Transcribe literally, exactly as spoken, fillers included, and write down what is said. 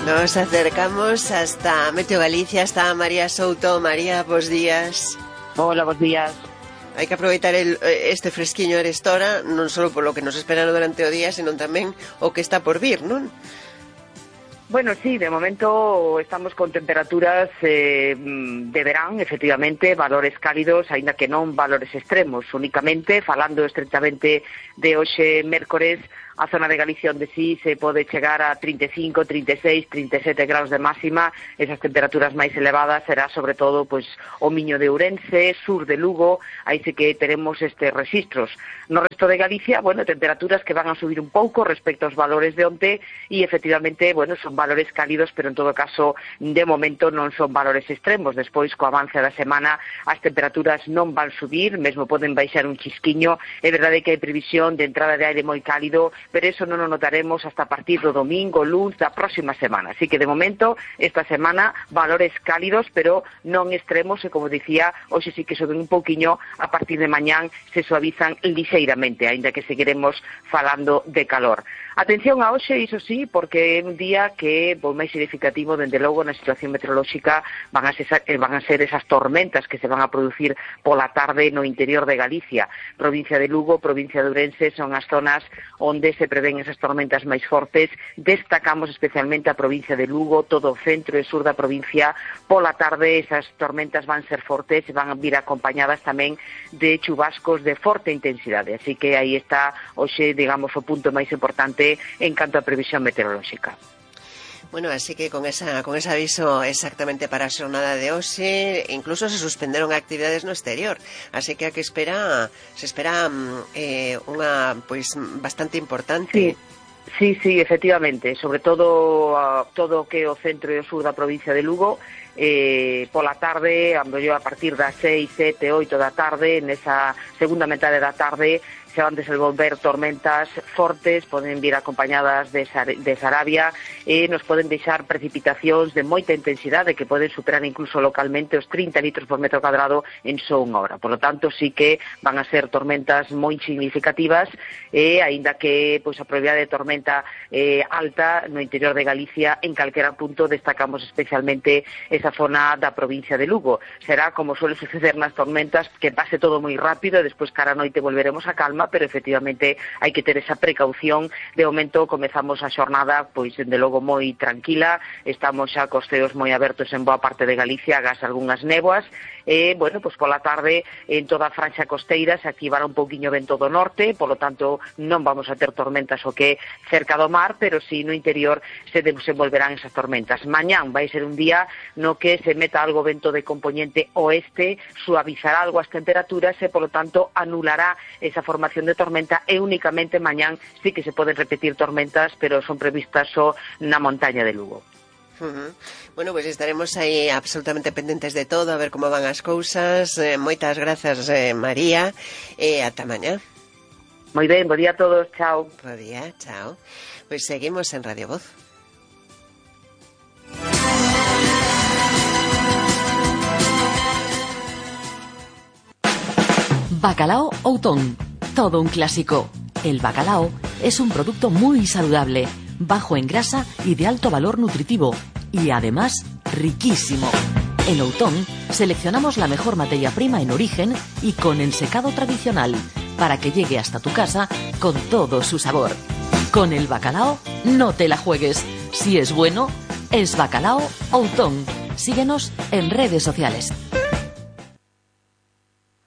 Nos acercamos hasta Meteo Galicia, hasta María Souto. María, bos días. Hola, bos días. Hai que aproveitar el, este fresquiño arestora, non só polo que nos esperan durante o día, senón tamén o que está por vir, non? Bueno, sí, de momento estamos con temperaturas eh, de verán, efectivamente, valores cálidos, aínda que non valores extremos, únicamente, falando estretamente de hoxe mércores, a zona de Galicia onde sí se pode chegar a trinta e cinco, trinta e seis, trinta e sete graus de máxima. Esas temperaturas máis elevadas será sobre todo pois o Miño de Ourense, sur de Lugo, aí sí que teremos estes registros. No resto de Galicia, bueno, temperaturas que van a subir un pouco respecto aos valores de onte e efectivamente, bueno, son valores cálidos, pero en todo caso, de momento non son valores extremos. Despois, co avance da semana, as temperaturas non van subir, mesmo poden baixar un chisquiño. É verdade que hai previsión de entrada de aire moi cálido, pero eso non o notaremos hasta a partir do domingo, luns da próxima semana. Así que, de momento, esta semana, valores cálidos, pero non extremos, e, como dicía, hoxe sí que suben un pouquiño, a partir de mañán se suavizan lixeiramente, aínda que seguiremos falando de calor. Atención a hoxe, iso sí, porque é un día que é o máis significativo, dende logo, na situación meteorolóxica, van a, ser, van a ser esas tormentas que se van a producir pola tarde no interior de Galicia. Provincia de Lugo, provincia de Ourense, son as zonas onde se prevén esas tormentas máis fortes. Destacamos especialmente a provincia de Lugo, todo o centro e sur da provincia. Pola tarde esas tormentas van ser fortes e van a vir acompañadas tamén de chubascos de forte intensidade. Así que aí está hoxe, digamos, o punto máis importante en canto a previsión meteorolóxica. Bueno, así que con esa con ese aviso exactamente para a xornada de hoxe, incluso se suspenderon actividades no exterior, así que a que espera se espera eh, unha pois bastante importante. Sí. Sí, sí, efectivamente, sobre todo uh, todo o que é o centro e o sur da provincia de Lugo, eh, pola tarde, a partir das seis, sete, oito da tarde, nesa segunda metade da tarde, se van desenvolver tormentas fortes, poden vir acompañadas de, Sar de Sarabia e nos poden deixar precipitacións de moita intensidade que poden superar incluso localmente os trinta litros por metro cuadrado en só unha hora. Por lo tanto, sí que van a ser tormentas moi significativas e, aínda que pois, a probabilidade de tormenta eh, alta no interior de Galicia, en calquera punto destacamos especialmente esa zona da provincia de Lugo. Será, como suele suceder nas tormentas, que pase todo moi rápido e despois cara a noite volveremos a calma, pero efectivamente hai que ter esa precaución. De momento comezamos a xornada pois dende logo moi tranquila, estamos xa cos ceos moi abertos en boa parte de Galicia, gas algunhas néboas, e, bueno, pois pola tarde en toda a franxa costeira se activará un pouquiño vento do norte, polo tanto non vamos a ter tormentas o que cerca do mar, pero si no interior se desenvolverán esas tormentas. Mañán vai ser un día no que se meta algo vento de componente oeste, suavizará algo as temperaturas e, polo tanto, anulará esa formación de tormenta e únicamente mañán sí que se poden repetir tormentas, pero son previstas só na montaña de Lugo. Uh-huh. Bueno, pues estaremos aí absolutamente pendentes de todo, a ver como van as cousas. Eh, moitas grazas, eh, María, e ata mañá. Moi ben, bo día a todos, chao. Bo día, chao. Pois pues seguimos en Radio Voz. Bacalao Outón, todo un clásico. El bacalao es un producto muy saludable, bajo en grasa y de alto valor nutritivo, y además riquísimo. En Outón seleccionamos la mejor materia prima en origen y con el secado tradicional, para que llegue hasta tu casa con todo su sabor. Con el bacalao no te la juegues. Si es bueno, es Bacalao Outón. Síguenos en redes sociales.